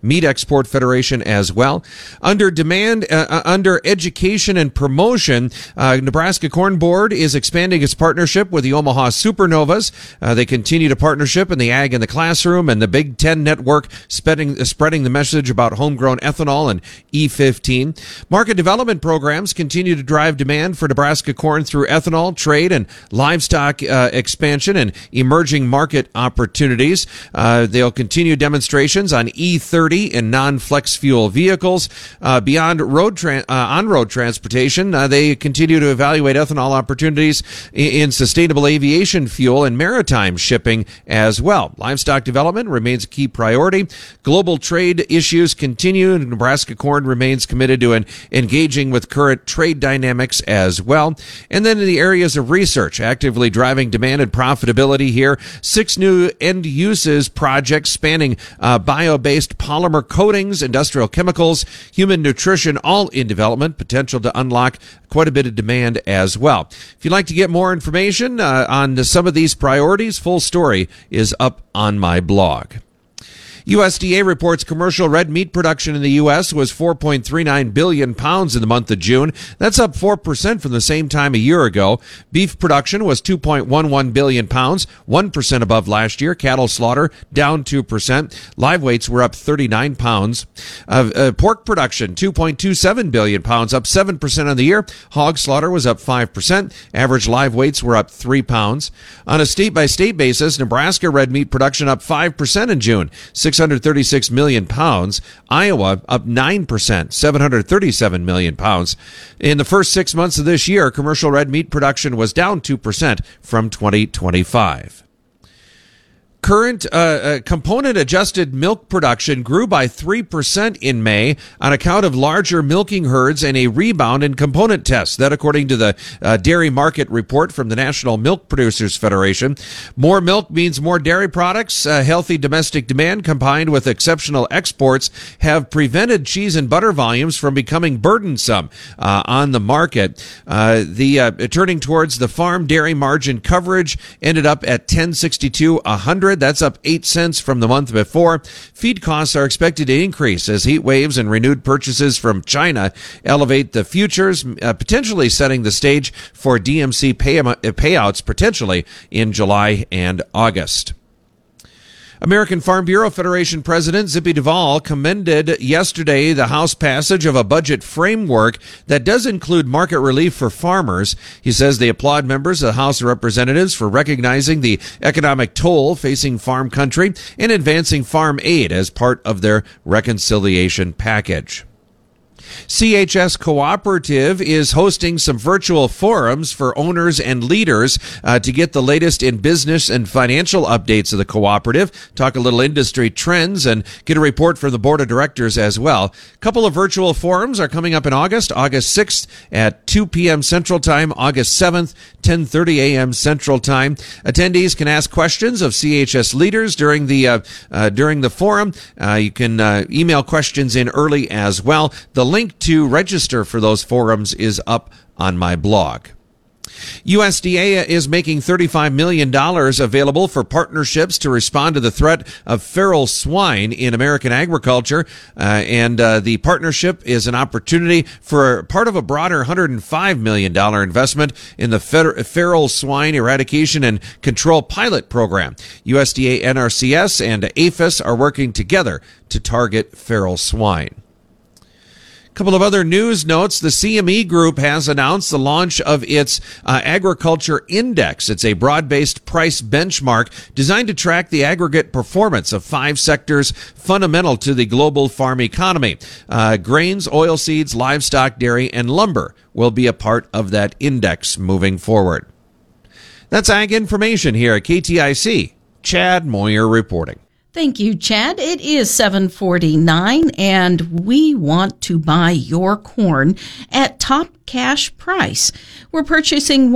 Meat Export Federation as well. Under education and promotion, Nebraska Corn Board is expanding its partnership with the Omaha Supernovas. They continue to partnership in the Ag in the Classroom, and the Big Ten Network spreading the message about homegrown ethanol and E15. Market development programs continue to drive demand for Nebraska corn through ethanol, trade, and livestock expansion and emerging market opportunities. They'll continue demonstrations on E30 and non-flex fuel vehicles. Beyond on-road transportation, they continue to evaluate ethanol opportunities in sustainable aviation fuel and maritime shipping as well. Livestock development remains a key priority. Global trade issues continue. Nebraska corn remains committed to engaging with current trade dynamics as well. And then in the areas of research, actively driving demand and profitability here. 6 new end uses projects spanning bio-based polymer coatings, industrial chemicals, human nutrition, all in development. Potential to unlock quite a bit of demand as well. If you'd like to get more information on some of these priorities, full story is up on my blog. USDA reports commercial red meat production in the U.S. was 4.39 billion pounds in the month of June. That's up 4% from the same time a year ago. Beef production was 2.11 billion pounds, 1% above last year. Cattle slaughter down 2%. Live weights were up 39 pounds. Pork production, 2.27 billion pounds, up 7% on the year. Hog slaughter was up 5%. Average live weights were up 3 pounds. On a state-by-state basis, Nebraska red meat production up 5% in June, 636 million pounds. Iowa up 9%, 737 million pounds. In the first 6 months of this year, commercial red meat production was down 2% from 2025. Current component-adjusted milk production grew by 3% in May on account of larger milking herds and a rebound in component tests. That according to the dairy market report from the National Milk Producers Federation. More milk means more dairy products. Healthy domestic demand combined with exceptional exports have prevented cheese and butter volumes from becoming burdensome on the market. Turning towards the farm dairy margin coverage ended up at $10.62 a hundred. That's up 8 cents from the month before. Feed costs are expected to increase as heat waves and renewed purchases from China elevate the futures, potentially setting the stage for DMC payouts potentially in July and August. American Farm Bureau Federation President Zippy Duvall commended yesterday the House passage of a budget framework that does include market relief for farmers. He says they applaud members of the House of Representatives for recognizing the economic toll facing farm country and advancing farm aid as part of their reconciliation package. CHS Cooperative is hosting some virtual forums for owners and leaders to get the latest in business and financial updates of the cooperative, talk a little industry trends, and get a report from the board of directors as well. A couple of virtual forums are coming up in August 6th at 2 p.m. Central Time, August 7th, 10:30 a.m. Central Time. Attendees can ask questions of CHS leaders during the forum. You can email questions in early as well. The link to register for those forums is up on my blog. USDA is making $35 million available for partnerships to respond to the threat of feral swine in American agriculture. And the partnership is an opportunity for part of a broader $105 million investment in the feral swine eradication and control pilot program. USDA, NRCS, and APHIS are working together to target feral swine. Couple of other news notes. The CME Group has announced the launch of its Agriculture Index. It's a broad-based price benchmark designed to track the aggregate performance of 5 sectors fundamental to the global farm economy. Grains, oilseeds, livestock, dairy, and lumber will be a part of that index moving forward. That's Ag Information here at KTIC. Chad Moyer reporting. Thank you, Chad. It is 7:49, and we want to buy your corn at top cash price. We're purchasing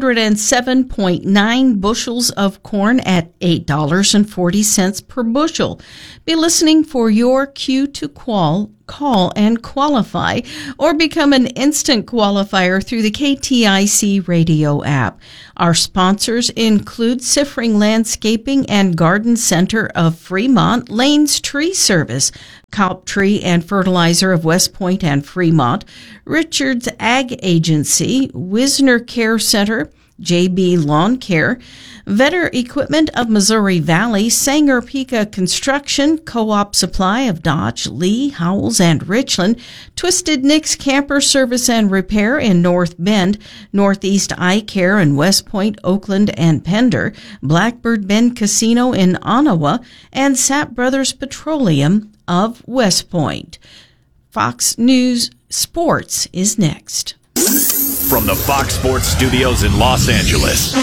107.9 bushels of corn at $8.40 per bushel. Be listening for your cue to call and qualify, or become an instant qualifier through the KTIC radio app. Our sponsors include Siffring Landscaping and Garden Center of Fremont, Lane's Tree Service, Kaup Tree and Fertilizer of West Point and Fremont, Richard's Ag Agency, Wisner Care Center, JB Lawn Care, Vetter Equipment of Missouri Valley, Sanger Pika Construction, Co-op Supply of Dodge, Lee, Howells, and Richland, Twisted Nick's Camper Service and Repair in North Bend, Northeast Eye Care in West Point, Oakland, and Pender, Blackbird Bend Casino in Ottawa, and Sapp Brothers Petroleum of West Point. Fox News Sports is next. From the Fox Sports Studios in Los Angeles,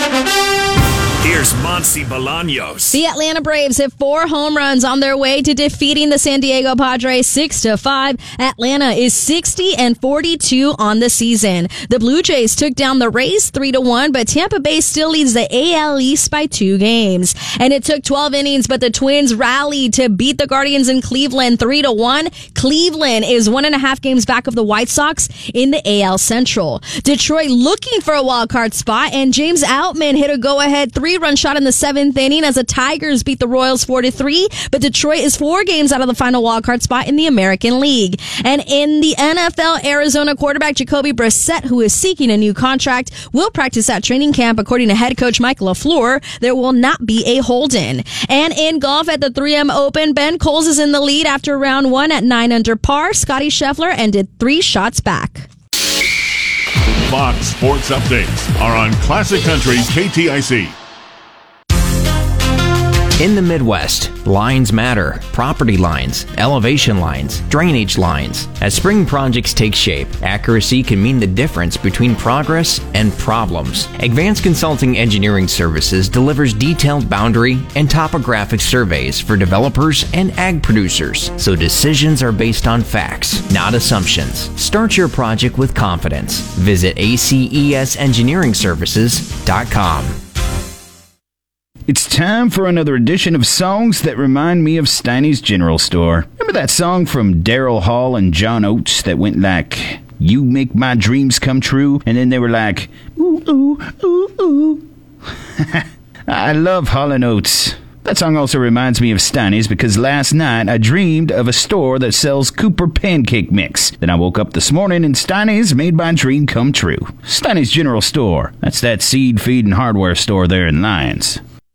here's Monsi Bolaños. The Atlanta Braves have 4 home runs on their way to defeating the San Diego Padres 6-5. Atlanta is 60-42 on the season. The Blue Jays took down the Rays 3-1, but Tampa Bay still leads the AL East by 2 games. And it took 12 innings, but the Twins rallied to beat the Guardians in Cleveland 3-1. Cleveland is 1.5 games back of the White Sox in the AL Central. Detroit looking for a wild card spot, and James Outman hit a go-ahead 3-run shot in the 7th inning as the Tigers beat the Royals 4-3, but Detroit is 4 games out of the final wildcard spot in the American League. And in the NFL, Arizona quarterback Jacoby Brissett, who is seeking a new contract, will practice at training camp. According to head coach Mike LaFleur, there will not be a hold-in. And in golf at the 3M Open, Ben Coles is in the lead after round 1 at 9 under par. Scotty Scheffler ended 3 shots back. Fox Sports Updates are on Classic Country KTIC. In the Midwest, lines matter. Property lines, elevation lines, drainage lines. As spring projects take shape, accuracy can mean the difference between progress and problems. Advanced Consulting Engineering Services delivers detailed boundary and topographic surveys for developers and ag producers, so decisions are based on facts, not assumptions. Start your project with confidence. Visit ACESengineeringservices.com. It's time for another edition of Songs That Remind Me of Steiny's General Store. Remember that song from Daryl Hall and John Oates that went like, "You make my dreams come true," and then they were like, "Ooh, ooh, ooh, ooh." I love Hall & Oates. That song also reminds me of Steiny's because last night I dreamed of a store that sells Cooper pancake mix. Then I woke up this morning and Steiny's made my dream come true. Steiny's General Store. That's that seed, feed, and hardware store there in Lyons.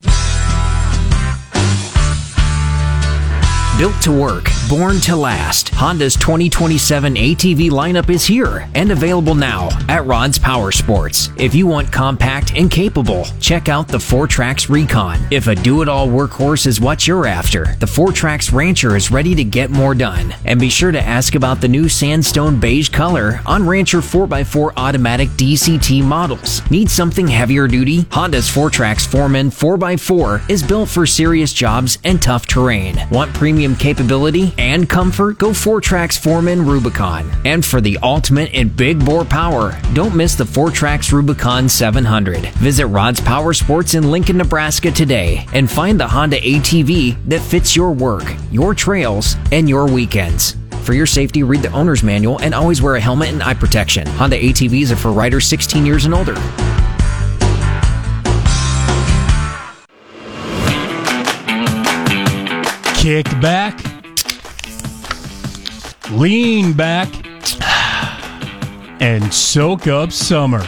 Built to work, born to last. Honda's 2027 ATV lineup is here and available now at Rod's Power Sports. If you want compact and capable, check out the 4Trax Recon. If a do-it-all workhorse is what you're after, the 4Trax Rancher is ready to get more done. And be sure to ask about the new sandstone beige color on Rancher 4x4 automatic DCT models. Need something heavier duty? Honda's 4Trax Foreman 4x4 is built for serious jobs and tough terrain. Want premium capability and comfort? Go 4Trax Foreman Rubicon. And for the ultimate in big bore power, don't miss the 4Trax Rubicon 700. Visit Rod's Power Sports in Lincoln, Nebraska today and find the Honda ATV that fits your work, your trails, and your weekends. For your safety, read the owner's manual and always wear a helmet and eye protection. Honda ATVs are for riders 16 years and older. Kick back, lean back, and soak up summer.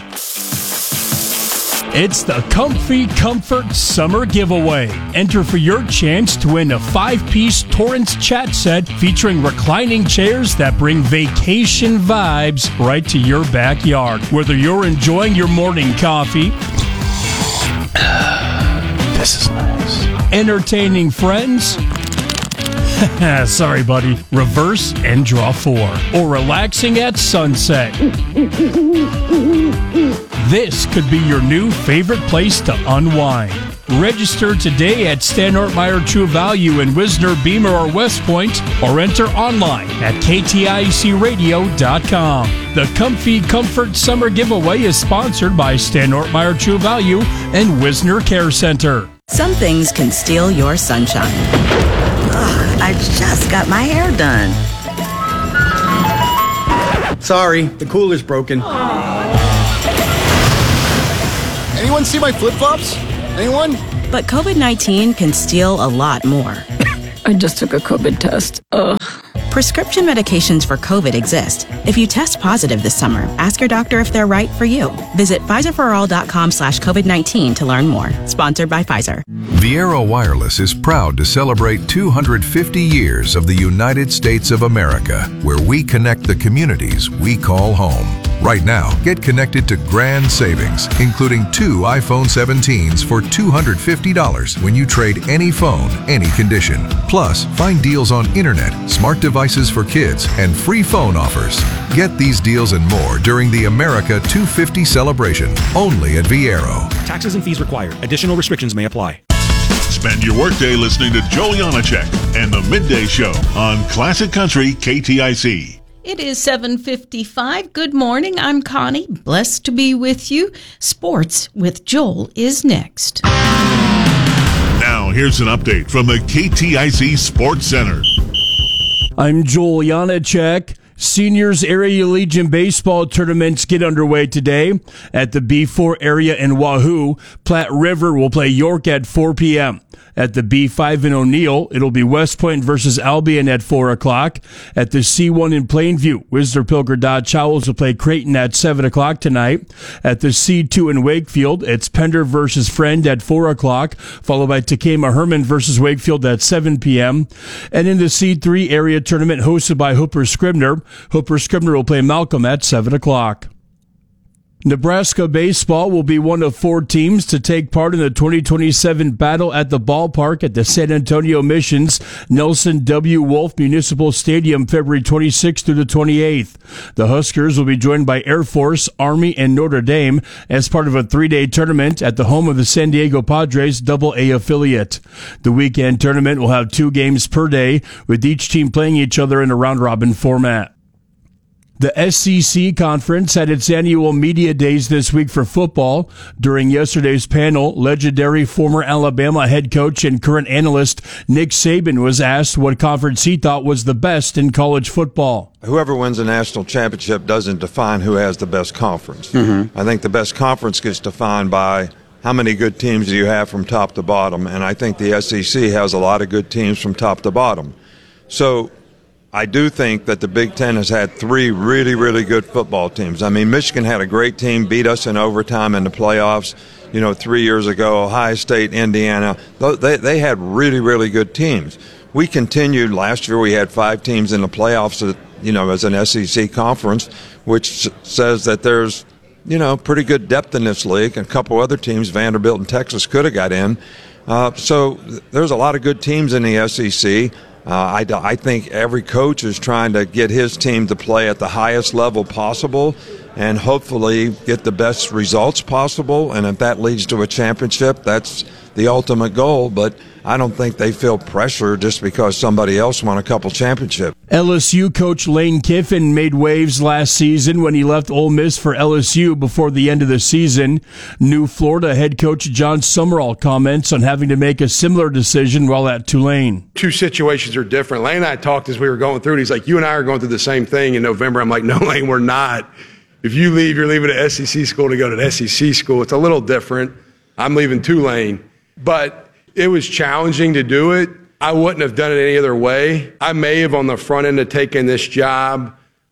It's the Comfy Comfort Summer Giveaway. Enter for your chance to win a 5-piece Torrance chat set featuring reclining chairs that bring vacation vibes right to your backyard. Whether you're enjoying your morning coffee, this is nice, entertaining friends, sorry, buddy. Reverse and draw 4. Or relaxing at sunset. This could be your new favorite place to unwind. Register today at Stan Ortmeyer True Value in Wisner, Beamer, or West Point, or enter online at KTICradio.com. The Comfy Comfort Summer Giveaway is sponsored by Stan Ortmeyer True Value and Wisner Care Center. Some things can steal your sunshine. Ugh, I just got my hair done. Sorry, the cooler's broken. Anyone see my flip-flops? Anyone? But COVID-19 can steal a lot more. I just took a COVID test. Ugh. Prescription medications for COVID exist. If you test positive this summer, ask your doctor if they're right for you. Visit PfizerForAll.com/COVID-19 to learn more. Sponsored by Pfizer. Viaero Wireless is proud to celebrate 250 years of the United States of America, where we connect the communities we call home. Right now, get connected to grand savings, including 2 iPhone 17s for $250 when you trade any phone, any condition. Plus, find deals on internet, smart devices for kids, and free phone offers. Get these deals and more during the America 250 celebration, only at Viaero. Taxes and fees required. Additional restrictions may apply. Spend your workday listening to Joe Janacek and the Midday Show on Classic Country KTIC. It is 7:55. Good morning. I'm Connie. Blessed to be with you. Sports with Joel is next. Now, here's an update from the KTIC Sports Center. I'm Joel Janacek. Seniors Area Legion baseball tournaments get underway today at the B4 area in Wahoo. Platte River will play York at 4 p.m. At the B5 in O'Neill, it'll be West Point versus Albion at 4 o'clock. At the C1 in Plainview, Whistler Pilger Dodge Owls will play Creighton at 7 o'clock tonight. At the C2 in Wakefield, it's Pender versus Friend at 4 o'clock, followed by Takema Herman versus Wakefield at 7 p.m. And in the C3 area tournament hosted by Hooper Scribner, Hooper Scribner will play Malcolm at 7 o'clock. Nebraska baseball will be one of 4 teams to take part in the 2027 Battle at the Ballpark at the San Antonio Mission's Nelson W. Wolf Municipal Stadium February 26th through the 28th. The Huskers will be joined by Air Force, Army, and Notre Dame as part of a 3-day tournament at the home of the San Diego Padres AA affiliate. The weekend tournament will have 2 games per day, with each team playing each other in a round-robin format. The SEC Conference had its annual media days this week for football. During yesterday's panel, legendary former Alabama head coach and current analyst Nick Saban was asked what conference he thought was the best in college football. Whoever wins a national championship doesn't define who has the best conference. I think the best conference gets defined by how many good teams do you have from top to bottom, and I think the SEC has a lot of good teams from top to bottom. So I do think that the Big Ten has had 3 really, really good football teams. I mean, Michigan had a great team, beat us in overtime in the playoffs, 3 years ago. Ohio State, Indiana, they had really, really good teams. We continued. Last year we had 5 teams in the playoffs, as an SEC conference, which says that there's, pretty good depth in this league. A couple other teams, Vanderbilt and Texas, could have got in. So there's a lot of good teams in the SEC. I think every coach is trying to get his team to play at the highest level possible and hopefully get the best results possible. And if that leads to a championship, that's the ultimate goal. But I don't think they feel pressure just because somebody else won a couple championships. LSU coach Lane Kiffin made waves last season when he left Ole Miss for LSU before the end of the season. New Florida head coach John Summerall comments on having to make a similar decision while at Tulane. 2 situations are different. Lane and I talked as we were going through it. He's like, you and I are going through the same thing in November. I'm like, no, Lane, we're not. If you leave, you're leaving an SEC school to go to an SEC school. It's a little different. I'm leaving Tulane. But it was challenging to do it. I wouldn't have done it any other way. I may have, on the front end of taking this job,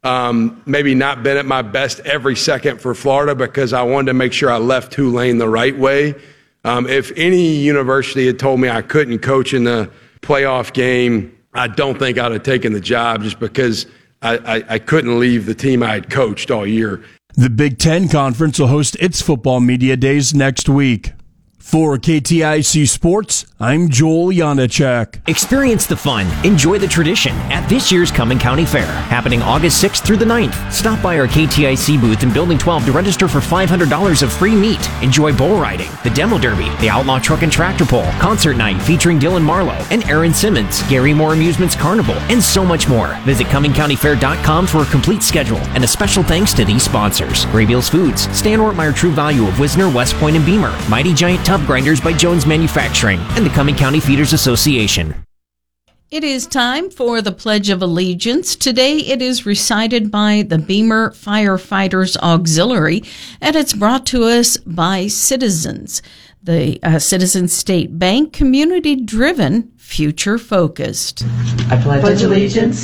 maybe not been at my best every second for Florida because I wanted to make sure I left Tulane the right way. If any university had told me I couldn't coach in the playoff game, I don't think I'd have taken the job just because I couldn't leave the team I had coached all year. The Big Ten Conference will host its football media days next week. For KTIC Sports, I'm Joel Janacek. Experience the fun, enjoy the tradition at this year's Cumming County Fair, happening August 6th through the 9th. Stop by our KTIC booth in Building 12 to register for $500 of free meat. Enjoy bull riding, the demo derby, the outlaw truck and tractor pull, concert night featuring Dylan Marlowe and Aaron Simmons, Gary Moore Amusements Carnival, and so much more. Visit CummingCountyFair.com for a complete schedule, and a special thanks to these sponsors: Graybeals Foods, Stan Ortmeyer True Value of Wisner, West Point, and Beamer, Mighty Giant Tub Grinders by Jones Manufacturing, and the Cumming County Feeders Association. It is time for the Pledge of Allegiance. Today it is recited by the Beamer Firefighters Auxiliary, and it's brought to us by Citizens, the Citizens State Bank, community-driven, future-focused. I pledge allegiance